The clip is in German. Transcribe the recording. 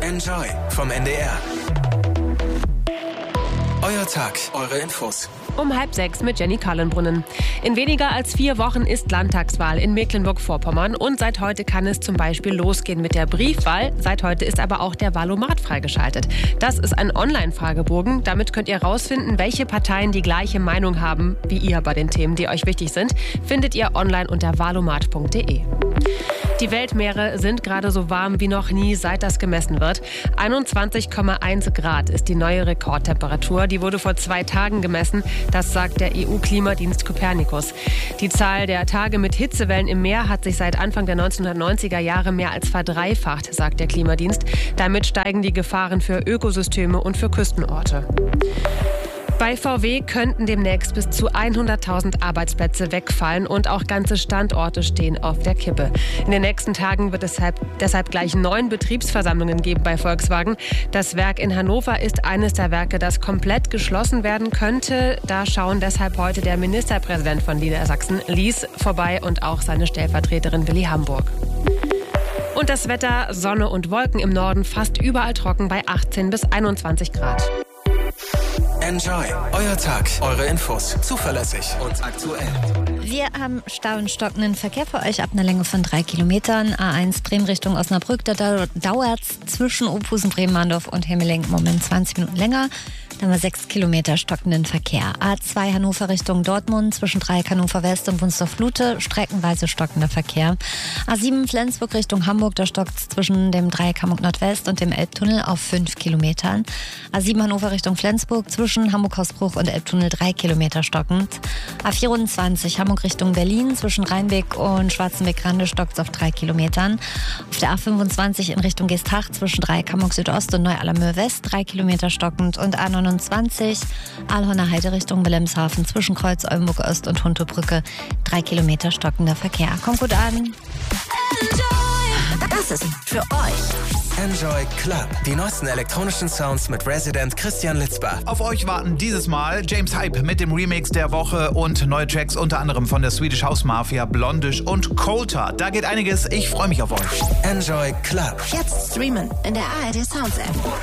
Enjoy vom NDR. Euer Tag, eure Infos. Um 5:30 mit Jenny Kallenbrunnen. In weniger als 4 Wochen ist Landtagswahl in Mecklenburg-Vorpommern und seit heute kann es zum Beispiel losgehen mit der Briefwahl. Seit heute ist aber auch der Wahlomat freigeschaltet. Das ist ein Online-Fragebogen. Damit könnt ihr rausfinden, welche Parteien die gleiche Meinung haben wie ihr bei den Themen, die euch wichtig sind. Findet ihr online unter wahlomat.de. Die Weltmeere sind gerade so warm wie noch nie, seit das gemessen wird. 21,1 Grad ist die neue Rekordtemperatur. Die wurde vor 2 Tagen gemessen. Das sagt der EU-Klimadienst Copernicus. Die Zahl der Tage mit Hitzewellen im Meer hat sich seit Anfang der 1990er Jahre mehr als verdreifacht, sagt der Klimadienst. Damit steigen die Gefahren für Ökosysteme und für Küstenorte. Bei VW könnten demnächst bis zu 100.000 Arbeitsplätze wegfallen und auch ganze Standorte stehen auf der Kippe. In den nächsten Tagen wird es deshalb gleich 9 Betriebsversammlungen geben bei Volkswagen. Das Werk in Hannover ist eines der Werke, das komplett geschlossen werden könnte. Da schauen deshalb heute der Ministerpräsident von Niedersachsen, Lies, vorbei und auch seine Stellvertreterin Willi Hamburg. Und das Wetter, Sonne und Wolken im Norden, fast überall trocken bei 18 bis 21 Grad. Enjoy, euer Tag, eure Infos, zuverlässig und aktuell. Wir haben Stau und stockenden Verkehr für euch ab einer Länge von 3 Kilometern. A1 Bremen Richtung Osnabrück, da dauert es zwischen Opusen, Bremen-Mandorf und Hemmeling im Moment 20 Minuten länger. Dann haben wir 6 Kilometer stockenden Verkehr. A2 Hannover Richtung Dortmund, zwischen Dreieck Hannover West und Wunstorf-Lute, streckenweise stockender Verkehr. A7 Flensburg Richtung Hamburg, da stockt es zwischen dem Dreieck Hamburg Nordwest und dem Elbtunnel auf 5 Kilometern. A7 Hannover Richtung Flensburg, zwischen Hamburg-Hausbruch und Elbtunnel 3 Kilometer stockend. A24 Hamburg Richtung Berlin, zwischen Rheinbeck und Schwarzenbeck-Rande stockt es auf 3 Kilometern. Auf der A25 in Richtung Geesthacht, zwischen Dreieck Hamburg Südost und Neu-Allermöhe West 3 Kilometer stockend. Und A29 Aalhorner Heide Richtung Wilhelmshaven, zwischen Kreuz Oldenburg Ost und Huntebrücke 3 Kilometer stockender Verkehr. Kommt gut an. Das ist für euch. Enjoy Club. Die neuesten elektronischen Sounds mit Resident Christian Litzbach. Auf euch warten dieses Mal James Hype mit dem Remix der Woche und neue Tracks unter anderem von der Swedish House Mafia, Blondish und Coulter. Da geht einiges. Ich freue mich auf euch. Enjoy Club. Jetzt streamen in der ARD Sounds App.